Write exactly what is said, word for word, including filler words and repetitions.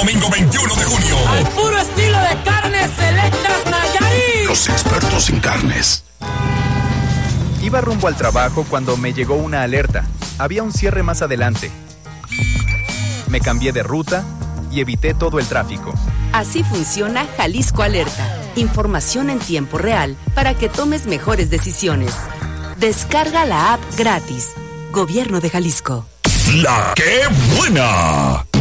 domingo veintiuno de junio. Al puro estilo de Carnes Selectas Nayarit. Los expertos en carnes. Iba rumbo al trabajo cuando me llegó una alerta. Había un cierre más adelante. Me cambié de ruta y evité todo el tráfico. Así funciona Jalisco Alerta. Información en tiempo real para que tomes mejores decisiones. Descarga la app gratis. Gobierno de Jalisco. La ¡Qué buena!